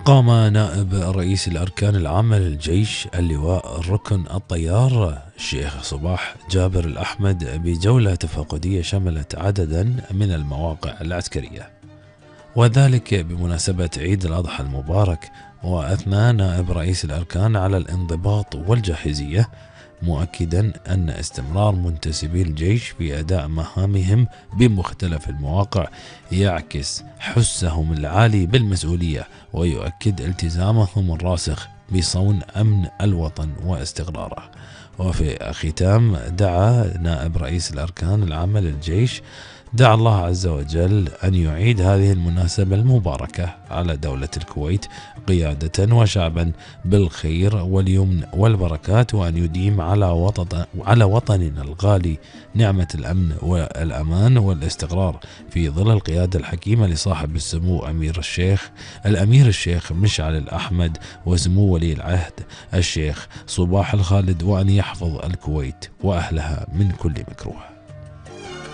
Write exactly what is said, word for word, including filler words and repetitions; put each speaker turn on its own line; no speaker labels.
قام نائب رئيس الأركان العامة للجيش اللواء الركن الطيار الشيخ صباح جابر الأحمد بجولة تفقدية شملت عددا من المواقع العسكرية، وذلك بمناسبة عيد الأضحى المبارك. وأثنى نائب رئيس الأركان على الانضباط والجاهزية، مؤكدا أن استمرار منتسبي الجيش في أداء مهامهم بمختلف المواقع يعكس حسهم العالي بالمسؤولية، ويؤكد التزامهم الراسخ بصون أمن الوطن واستقراره. وفي ختام دعا نائب رئيس الأركان العامة للجيش دعا الله عز وجل أن يعيد هذه المناسبة المباركة على دولة الكويت قيادة وشعبا بالخير واليمن والبركات، وأن يديم على وطن على وطننا الغالي نعمة الأمن والأمان والاستقرار في ظل القيادة الحكيمة لصاحب السمو أمير الشيخ الأمير الشيخ مشعل الأحمد وسمو ولي العهد الشيخ صباح الخالد، وأن يحفظ الكويت وأهلها من كل مكروه.